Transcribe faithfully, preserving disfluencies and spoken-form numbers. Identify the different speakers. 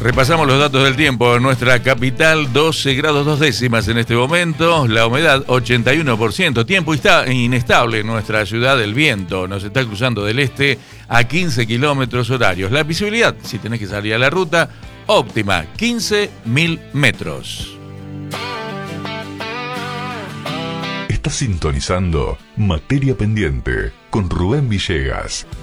Speaker 1: Repasamos los datos del tiempo. En nuestra capital, doce grados dos décimas en este momento. La humedad, ochenta y uno por ciento. Tiempo está inestable en nuestra ciudad. El viento nos está cruzando del este a quince kilómetros horarios. La visibilidad, si tenés que salir a la ruta, óptima, quince mil metros.
Speaker 2: Estás sintonizando Materia Pendiente con Rubén Villegas.